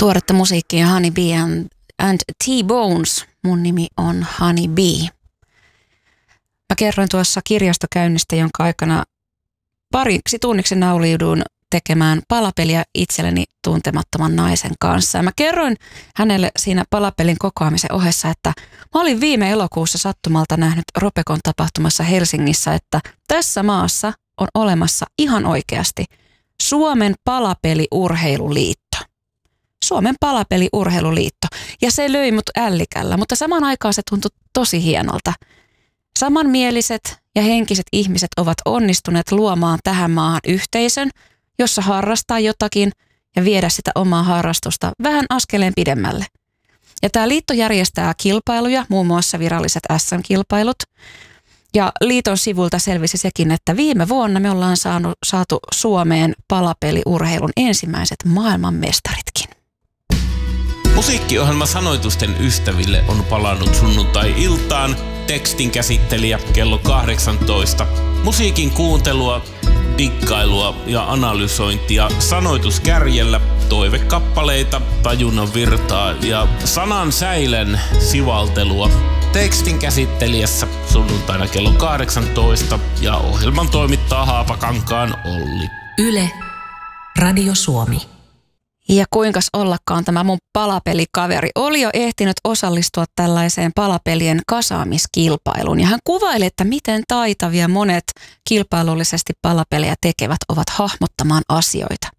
Tuoretta musiikkia Honey B and T-Bones. Mun nimi on Honey B. Mä kerroin tuossa kirjastokäynnistä, jonka aikana pariksi tunniksi nauliudun tekemään palapeliä itselleni tuntemattoman naisen kanssa. Ja mä kerroin hänelle siinä palapelin kokoamisen ohessa, että mä olin viime elokuussa sattumalta nähnyt Ropekon tapahtumassa Helsingissä, että tässä maassa on olemassa ihan oikeasti Suomen palapeliurheiluliitto. Suomen palapeliurheiluliitto. Ja se löi mut ällikällä, mutta samaan aikaan se tuntui tosi hienolta. Samanmieliset ja henkiset ihmiset ovat onnistuneet luomaan tähän maahan yhteisön, jossa harrastaa jotakin ja viedä sitä omaa harrastusta vähän askeleen pidemmälle. Ja tämä liitto järjestää kilpailuja, muun muassa viralliset SM-kilpailut. Ja liiton sivulta selvisi sekin, että viime vuonna me ollaan saatu Suomeen palapeliurheilun ensimmäiset maailmanmestaritkin. Musiikkiohjelma Sanoitusten ystäville on palannut sunnuntai-iltaan. Tekstin käsittelijä kello 18. Musiikin kuuntelua, diggailua ja analysointia sanoituskärjellä, toivekappaleita, tajunnan virtaa ja sanan säilen sivaltelua. Tekstin käsittelijässä sunnuntaina kello 18 ja ohjelman toimittaa Haapakankaan Olli. Yle, Radio Suomi. Ja kuinkas ollakaan tämä mun palapelikaveri oli jo ehtinyt osallistua tällaiseen palapelien kasaamiskilpailuun. Ja hän kuvaili, että miten taitavia monet kilpailullisesti palapelejä tekevät ovat hahmottamaan asioita.